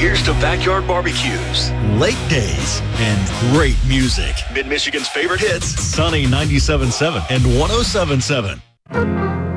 Here's to backyard barbecues, late days, and great music. Mid-Michigan's favorite hits. Sunny 97.7 and 107.7.